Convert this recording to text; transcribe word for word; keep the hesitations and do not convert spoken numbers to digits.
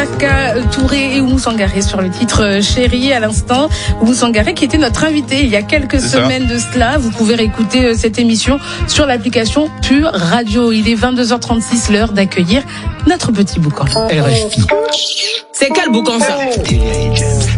Chaka Touré et Oumou Sangaré sur le titre Chérie à l'instant. Oumou Sangaré qui était notre invité il y a quelques C'est semaines ça. de cela. Vous pouvez réécouter cette émission sur l'application Pure Radio. Il est vingt-deux heures trente-six, l'heure d'accueillir notre petit boucan. R F I. C'est quel boucan ça?